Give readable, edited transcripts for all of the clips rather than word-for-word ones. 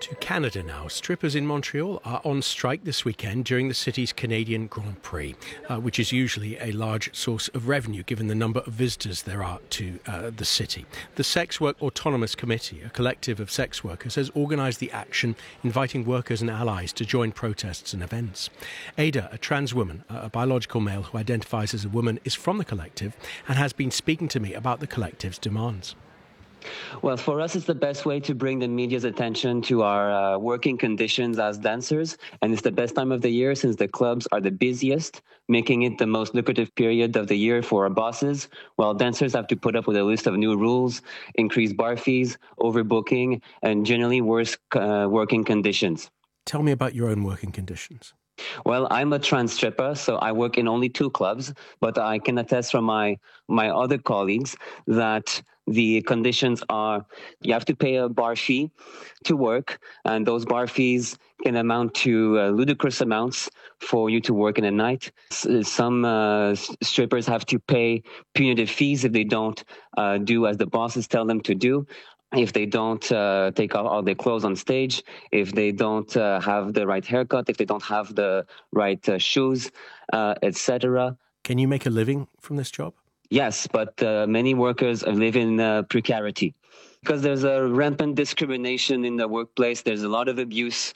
To Canada now. Strippers in Montreal are on strike this weekend during the city's Canadian Grand Prix, which is usually a large source of revenue given the number of visitors there are to the city. The Sex Work Autonomous Committee, a collective of sex workers, has organised the action, inviting workers and allies to join protests and events. Ada, a trans woman, a biological male who identifies as a woman, is from the collective and has been speaking to me about the collective's demands. Well, for us, it's the best way to bring the media's attention to our working conditions as dancers. And it's the best time of the year since the clubs are the busiest, making it the most lucrative period of the year for our bosses, while dancers have to put up with a list of new rules, increased bar fees, overbooking, and generally worse working conditions. Tell me about your own working conditions. Well, I'm a trans stripper, so I work in only 2 clubs, but I can attest from my other colleagues that the conditions are you have to pay a bar fee to work, and those bar fees can amount to ludicrous amounts for you to work in a night. Some strippers have to pay punitive fees if they don't do as the bosses tell them to do. If they don't take off all their clothes on stage, if they don't have the right haircut, if they don't have the right shoes, etc. Can you make a living from this job? Yes, but many workers live in precarity. Because there's a rampant discrimination in the workplace. There's a lot of abuse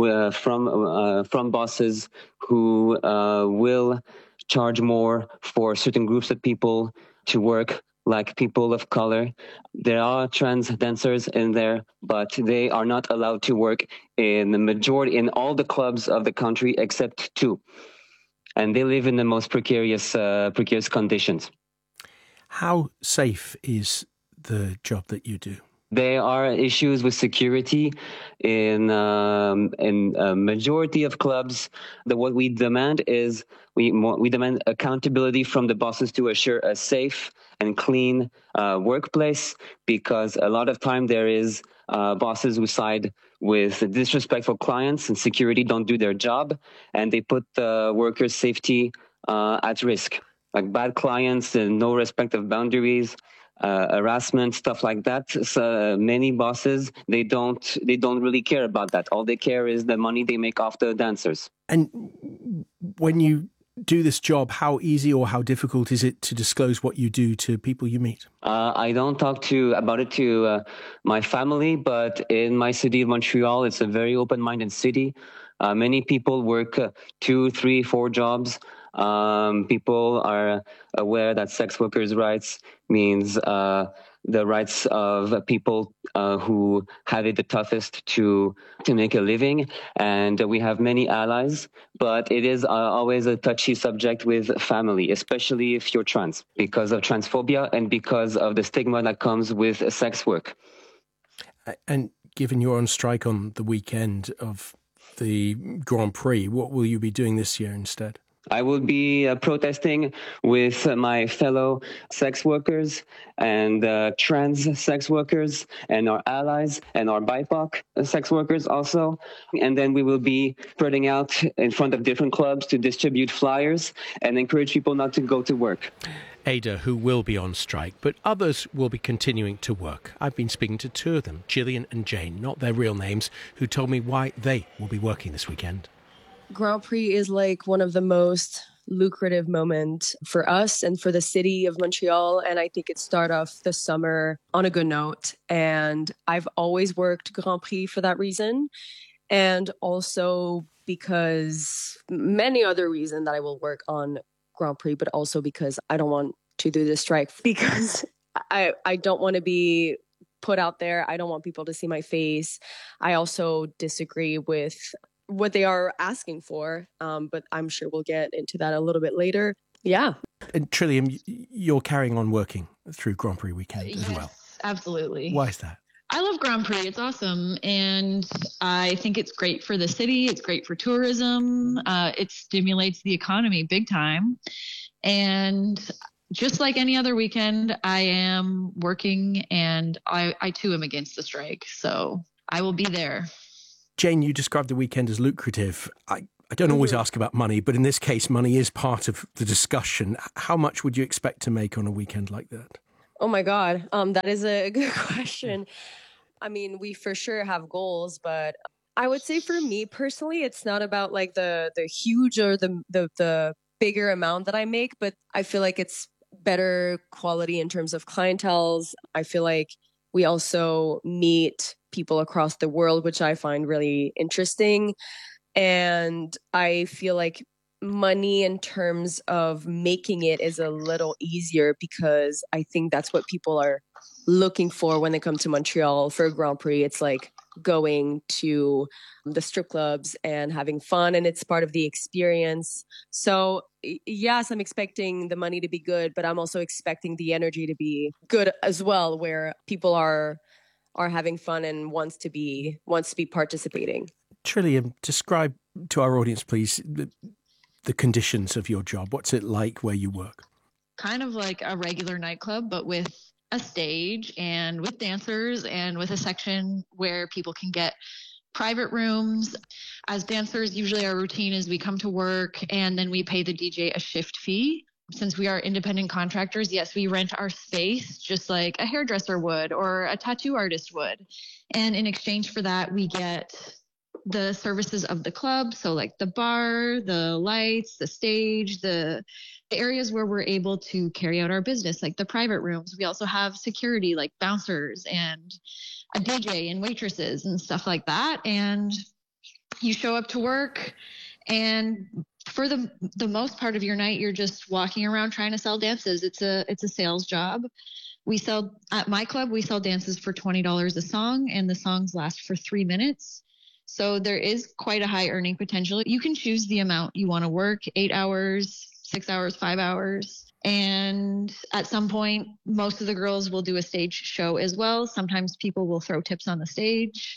from bosses who will charge more for certain groups of people to work, like people of color. There are trans dancers in there, but they are not allowed to work in all the clubs of the country except 2. And they live in the most precarious conditions. How safe is the job that you do? There are issues with security in a majority of clubs. What we demand is we demand accountability from the bosses to assure a safe and clean workplace, because a lot of time there is bosses who side with disrespectful clients and security don't do their job, and they put the workers' safety at risk. Like bad clients and no respect of boundaries, harassment, stuff like that. So many bosses, they don't really care about that. All they care is the money they make off the dancers. And when you do this job, how easy or how difficult is it to disclose what you do to people you meet? I don't talk about it to my family, but in my city of Montreal, it's a very open-minded city. Many people work 2, 3, 4 jobs. People are aware that sex workers' rights means the rights of people who have it the toughest to make a living. And we have many allies, but it is always a touchy subject with family, especially if you're trans, because of transphobia and because of the stigma that comes with sex work. And given you're on strike on the weekend of the Grand Prix, what will you be doing this year instead? I will be protesting with my fellow sex workers and trans sex workers and our allies and our BIPOC sex workers also. And then we will be spreading out in front of different clubs to distribute flyers and encourage people not to go to work. Ada, who will be on strike, but others will be continuing to work. I've been speaking to 2 of them, Gillian and Jane, not their real names, who told me why they will be working this weekend. Grand Prix is like one of the most lucrative moments for us and for the city of Montreal. And I think it started off the summer on a good note. And I've always worked Grand Prix for that reason. And also because many other reasons that I will work on Grand Prix, but also because I don't want to do this strike, because I don't want to be put out there. I don't want people to see my face. I also disagree with what they are asking for, but I'm sure we'll get into that a little bit later. Yeah. And Trillium, you're carrying on working through Grand Prix weekend as well. Absolutely. Why is that? I love Grand Prix. It's awesome. And I think it's great for the city. It's great for tourism. It stimulates the economy big time. And just like any other weekend, I am working, and I too am against the strike. So I will be there. Jane, you described the weekend as lucrative. I don't always ask about money, but in this case, money is part of the discussion. How much would you expect to make on a weekend like that? Oh my God, that is a good question. I mean, we for sure have goals, but I would say for me personally, it's not about like the huge or the bigger amount that I make, but I feel like it's better quality in terms of clienteles. I feel like we also meet people across the world, which I find really interesting. And I feel like money in terms of making it is a little easier because I think that's what people are looking for when they come to Montreal for a Grand Prix. It's like going to the strip clubs and having fun, and it's part of the experience. So yes, I'm expecting the money to be good, but I'm also expecting the energy to be good as well, where people are having fun and wants to be participating. Trillium, describe to our audience, please, the conditions of your job. What's it like where you work? Kind of like a regular nightclub, but with a stage and with dancers and with a section where people can get private rooms. As dancers, usually our routine is we come to work and then we pay the DJ a shift fee. Since we are independent contractors, yes, we rent our space just like a hairdresser would or a tattoo artist would. And in exchange for that, we get the services of the club. So like the bar, the lights, the stage, the areas where we're able to carry out our business, like the private rooms. We also have security, like bouncers and a DJ and waitresses and stuff like that. And you show up to work, and for the most part of your night, you're just walking around trying to sell dances. It's a sales job. We sell at my club, we sell dances for $20 a song, and the songs last for 3 minutes. So there is quite a high earning potential. You can choose the amount you want to work, 8 hours, 6 hours, 5 hours. And at some point, most of the girls will do a stage show as well. Sometimes people will throw tips on the stage.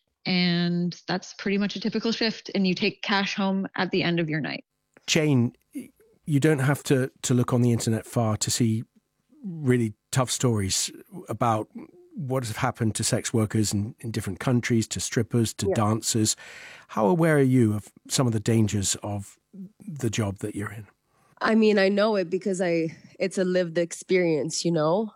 And that's pretty much a typical shift. And you take cash home at the end of your night. Jane, you don't have to look on the internet far to see really tough stories about what has happened to sex workers in different countries, to strippers, to dancers. How aware are you of some of the dangers of the job that you're in? I mean, I know it because it's a lived experience, you know?